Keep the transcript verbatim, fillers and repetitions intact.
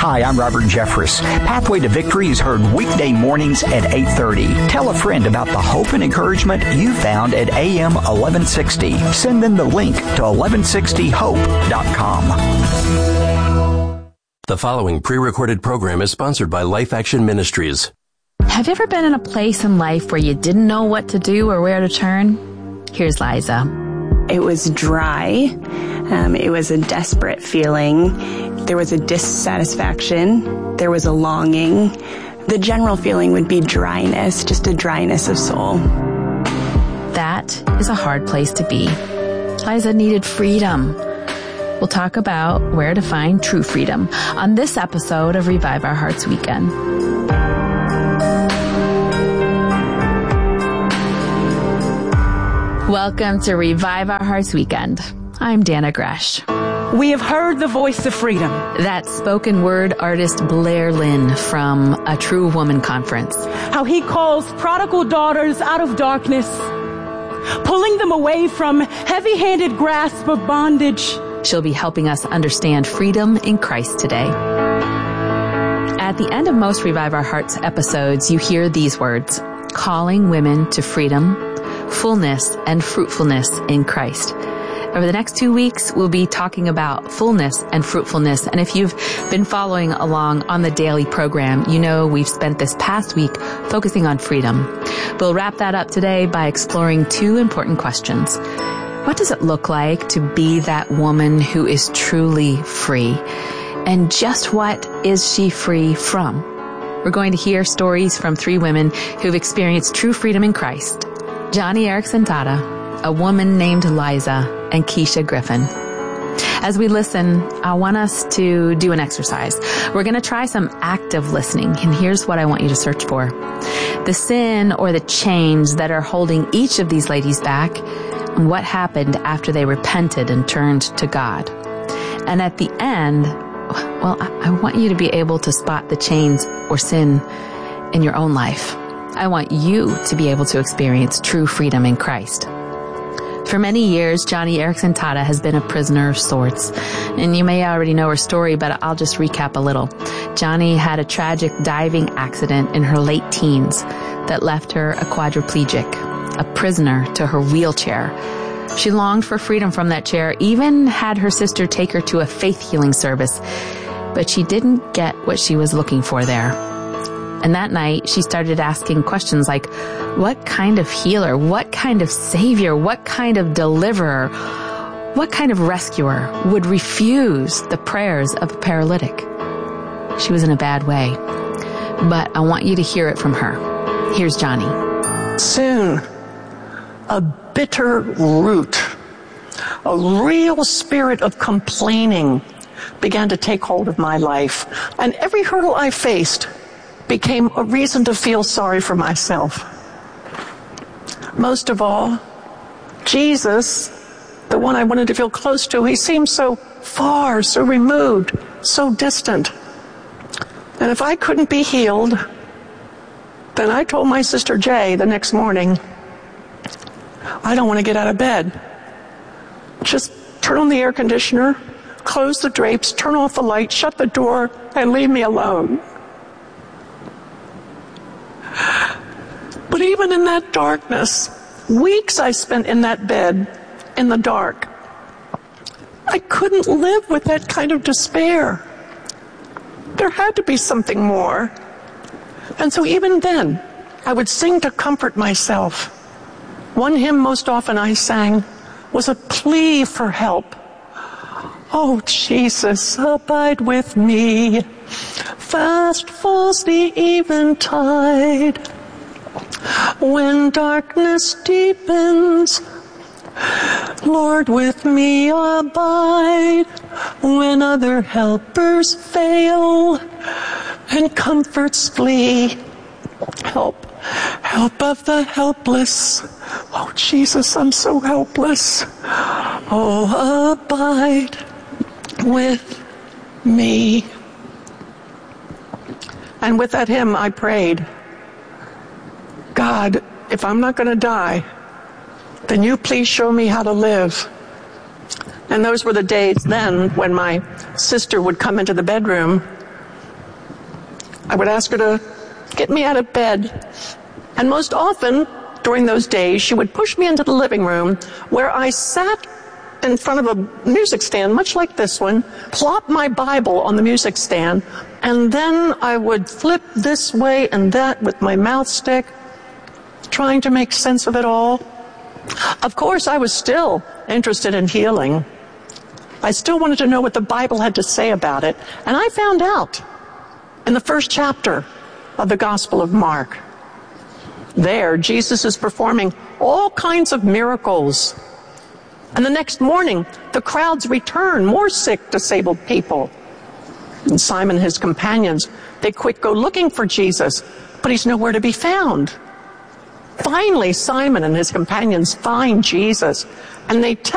Hi, I'm Robert Jeffress. Pathway to Victory is heard weekday mornings at eight thirty. Tell a friend about the hope and encouragement you found at A M eleven sixty. Send them the link to eleven sixty hope dot com. The following pre-recorded program is sponsored by Life Action Ministries. Have you ever been in a place in life where you didn't know what to do or where to turn? Here's Liza. It was dry. Um, it was a desperate feeling. There was a dissatisfaction. There was a longing. The general feeling would be dryness, just a dryness of soul. That is a hard place to be. Liza needed freedom. We'll talk about where to find true freedom on this episode of Revive Our Hearts Weekend. Welcome to Revive Our Hearts Weekend. I'm Dana Gresh. We have heard the voice of freedom. That's spoken word artist Blair Lynn from a True Woman Conference. How he calls prodigal daughters out of darkness, pulling them away from heavy-handed grasp of bondage. She'll be helping us understand freedom in Christ today. At the end of most Revive Our Hearts episodes, you hear these words: calling women to freedom, fullness, and fruitfulness in Christ. Over the next two weeks, we'll be talking about fullness and fruitfulness. And if you've been following along on the daily program, you know we've spent this past week focusing on freedom. We'll wrap that up today by exploring two important questions. What does it look like to be that woman who is truly free? And just what is she free from? We're going to hear stories from three women who've experienced true freedom in Christ: Joni Eareckson Tada, a woman named Liza, and Keisha Griffin. As we listen, I want us to do an exercise. We're going to try some active listening, and here's what I want you to search for: the sin or the chains that are holding each of these ladies back, and what happened after they repented and turned to God. And at the end, well, I want you to be able to spot the chains or sin in your own life. I want you to be able to experience true freedom in Christ. For many years, Joni Eareckson Tada has been a prisoner of sorts. And you may already know her story, but I'll just recap a little. Joni had a tragic diving accident in her late teens that left her a quadriplegic, a prisoner to her wheelchair. She longed for freedom from that chair, even had her sister take her to a faith healing service, but she didn't get what she was looking for there. And that night, she started asking questions like, what kind of healer, what kind of savior, what kind of deliverer, what kind of rescuer would refuse the prayers of a paralytic? She was in a bad way, but I want you to hear it from her. Here's Joni. Soon, a bitter root, a real spirit of complaining began to take hold of my life, and every hurdle I faced became a reason to feel sorry for myself. Most of all, Jesus, the one I wanted to feel close to, he seemed so far, so removed, so distant. And if I couldn't be healed, then I told my sister Jay the next morning, I don't want to get out of bed. Just turn on the air conditioner, close the drapes, turn off the light, shut the door, and leave me alone. But even in that darkness, weeks I spent in that bed, in the dark, I couldn't live with that kind of despair. There had to be something more. And so even then, I would sing to comfort myself. One hymn most often I sang was a plea for help. Oh, Jesus, abide with me. Fast falls the eventide. When darkness deepens, Lord, with me abide. When other helpers fail and comforts flee, help, help of the helpless. Oh, Jesus, I'm so helpless. Oh, abide with me. And with that hymn, I prayed, God, if I'm not going to die, then you please show me how to live. And those were the days then when my sister would come into the bedroom I would ask her to get me out of bed. And most often, during those days, she would push me into the living room where I sat in front of a music stand, much like this one, plop my Bible on the music stand, and then I would flip this way and that with my mouth stick, trying to make sense of it all. Of course, I was still interested in healing. I still wanted to know what the Bible had to say about it, and I found out in the first chapter of the Gospel of Mark. There, Jesus is performing all kinds of miracles. And the next morning, the crowds return, more sick, disabled people. And Simon and his companions, they quick go looking for Jesus, but he's nowhere to be found. Finally, Simon and his companions find Jesus, and they tell